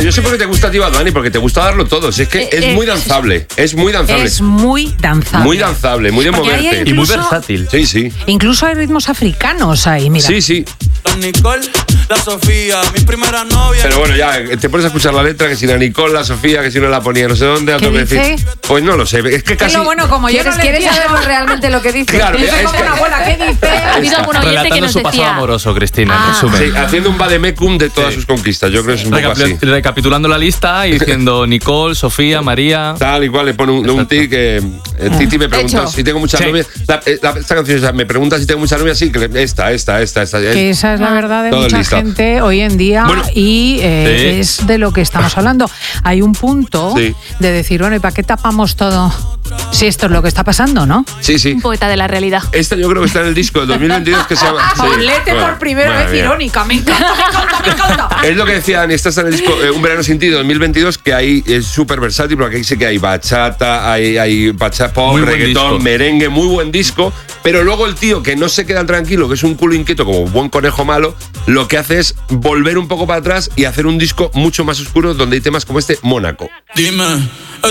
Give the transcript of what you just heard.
yo sé por qué te gusta a ti, Bad Bunny, porque te gusta darlo todo. Si es que es muy danzable. Es muy danzable. Es muy danzable. Muy danzable, muy de moverte. Incluso, y muy versátil. Sí, sí. Incluso hay ritmos africanos ahí, mira. Sí, sí. La Nicole, la Sofía, mi primera novia. Pero bueno, ya te pones a escuchar la letra, que si la Nicole, la Sofía, que si no la ponía no sé dónde. ¿Qué dice? Pues no lo sé. Es que casi... Pero bueno, como yo no ¿Quieres saber realmente lo que dice? Claro, Dice es como que... una abuela, ¿qué dice? Ha habido algún oyente que Relatando nos su pasado decía... amoroso, Cristina, en resumen. Sí, haciendo un vademecum de todas sus conquistas. Yo creo que es un poco así. Recapitulando la lista y diciendo Nicole, Sofía, María. Tal y cual, le pone un tic que Titi me preguntó si tengo muchas novias. Esta canción me pregunta si tengo muchas novias, sí, que esta. Que esa es la verdad de Todo mucha listo. gente hoy en día y es de lo que estamos hablando. Hay un punto de decir, bueno, ¿y para qué tapamos todo? Si esto es lo que está pasando, ¿no? Sí, sí. Un poeta de la realidad. Esta yo creo que está en el disco del 2022 que se llama... Paulete por primera vez irónica, me encanta. Es lo que decía Dani, esta está en el disco Un verano sin ti de 2022, que ahí es súper versátil, porque aquí sé que hay bachata, hay bachata pop, Muy buen reggaetón, disco. merengue, muy buen disco, pero luego el tío que no se queda tranquilo, que es un culo inquieto como buen conejo malo, lo que hace es volver un poco para atrás y hacer un disco mucho más oscuro donde hay temas como este, Mónaco. Dime,